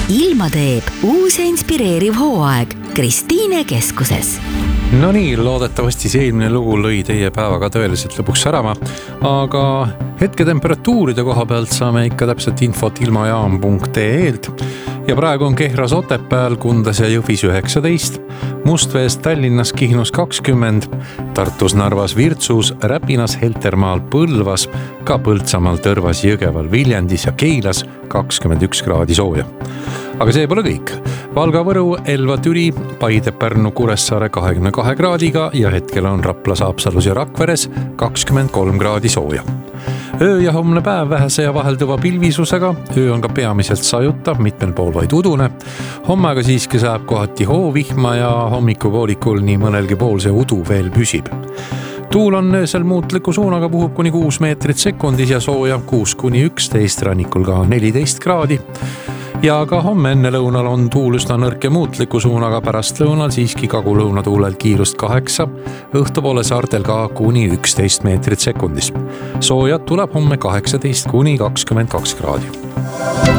ilma teeb uus ja inspireeriv hooaeg Kristiine keskuses. No nii, loodetavasti see eelmine lugu lõi teie päevaga tõeliselt lõpuks särama, aga hetketemperatuuride koha pealt saame ikka täpselt infot ilmajaam.ee-lt ja praegu on Kehras Otepääl, Kundas ja Jõhvis 19, Mustvees, Tallinnas, Kihnus 20, Tartus, Narvas, Virtsus, Räpinas, Heltermaal, Põlvas, ka Põltsamaal, Tõrvas, Jõgeval, Viljandis ja Keilas 21 kraadi sooja. Aga see pole kõik. Valga, Võru, Elva, Türi, Paide, Pärnu, Kuressaare 22 kraadiga ja hetkel on Rapla, Saapsalus ja Rakveres 23 kraadi sooja. Öö ja homne päev vähese ja vahelduva pilvisusega, öö on ka peamiselt sajuta, mitmel pool vaid udune. Homme aga siiski saab kohati hoovihma ja hommikupoolikul nii mõnelgi pool see udu veel püsib. Tuul on öösel muutliku suunaga, puhub kuni 6 meetrit sekundis ja sooja 6–11, rannikul ka 14 kraadi. Ja ka homme enne lõunal on tuul üsna nõrk ja muutliku suunaga, pärast lõunal siiski kagulõunatuulelt kiirust 8, õhtupoole saartel ka kuni 11 meetrit sekundis. Soojad tuleb homme 18–22 kraadi.